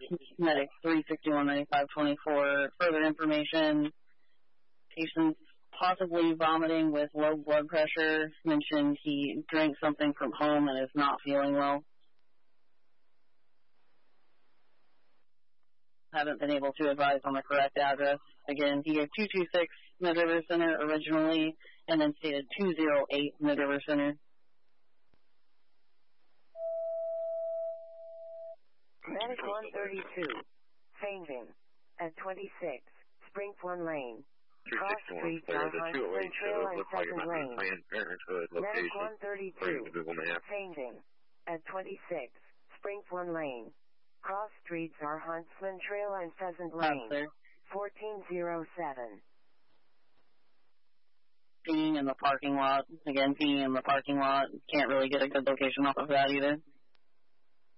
medic 3619524. Further information, patient's possibly vomiting with low blood pressure. Mentioned he drank something from home and is not feeling well. Haven't been able to advise on the correct address. Again, he gave 226 Mid-River Center originally, and then stated 208 Mid-River Center. Medic 132, fainting, at 26, Springford Lane. Cross Street, Huntsman Trail and Second Lane. Medic 132, fainting, at 26, Springford Lane. Cross streets are Huntsman Trail and Pheasant Lane. 1407. Peeing in the parking lot. Again, peeing in the parking lot. Can't really get a good location off of that either.